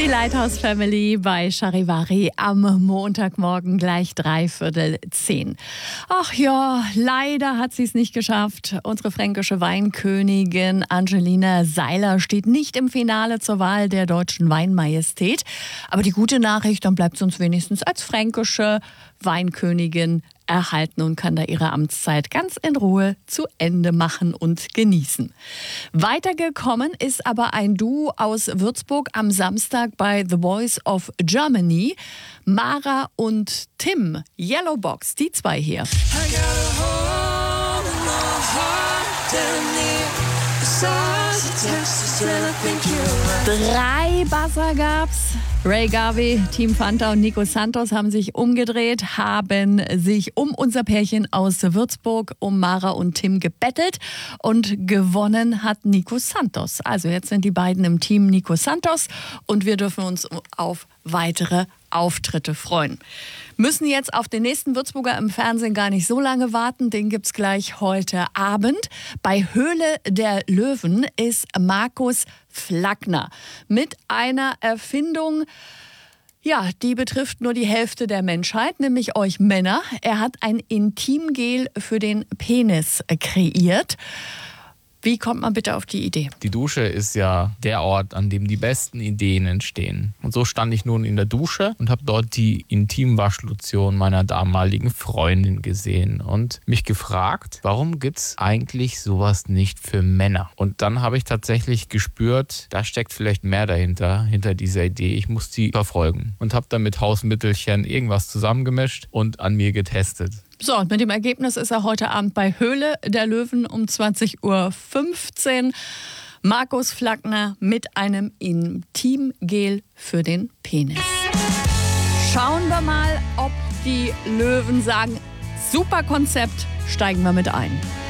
Die Lighthouse Family bei Charivari am Montagmorgen gleich 9:45. Ach ja, leider hat sie es nicht geschafft. Unsere fränkische Weinkönigin Angelina Seiler steht nicht im Finale zur Wahl der deutschen Weinmajestät. Aber die gute Nachricht, dann bleibt sie uns wenigstens als fränkische Weinkönigin erhalten und kann da ihre Amtszeit ganz in Ruhe zu Ende machen und genießen. Weitergekommen ist aber ein Duo aus Würzburg am Samstag bei The Voice of Germany. Mara und Tim, Yellow Box, die zwei hier. 3 Buzzer gab's. Ray Garvey, Team Fanta und Nico Santos haben sich umgedreht, haben sich um unser Pärchen aus Würzburg, um Mara und Tim gebettelt und gewonnen hat Nico Santos. Also jetzt sind die beiden im Team Nico Santos und wir dürfen uns auf weitere Auftritte freuen. Müssen jetzt auf den nächsten Würzburger im Fernsehen gar nicht so lange warten, den gibt's gleich heute Abend. Bei Höhle der Löwen ist Markus Flackner mit einer Erfindung, ja, die betrifft nur die Hälfte der Menschheit, nämlich euch Männer. Er hat ein Intimgel für den Penis kreiert. Wie kommt man bitte auf die Idee? Die Dusche ist ja der Ort, an dem die besten Ideen entstehen. Und so stand ich nun in der Dusche und habe dort die Intimwaschlotion meiner damaligen Freundin gesehen und mich gefragt, warum gibt's eigentlich sowas nicht für Männer? Und dann habe ich tatsächlich gespürt, da steckt vielleicht mehr dahinter, hinter dieser Idee. Ich muss die verfolgen und habe dann mit Hausmittelchen irgendwas zusammengemischt und an mir getestet. So, und mit dem Ergebnis ist er heute Abend bei Höhle der Löwen um 20:15 Uhr. Markus Flackner mit einem Intimgel für den Penis. Schauen wir mal, ob die Löwen sagen, super Konzept, steigen wir mit ein.